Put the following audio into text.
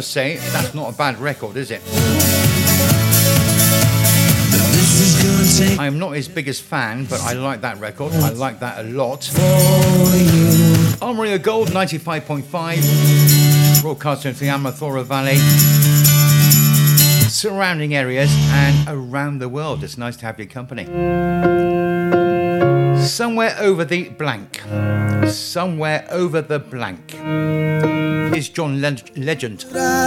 say, that's not a bad record, is it? I am not his biggest fan, but I like that record. I like that a lot. Armory of Gold, 95.5. Broadcasting to the Amathora Valley, surrounding areas, and around the world. It's nice to have your company. Somewhere over the blank. Somewhere over the blank is John Legend.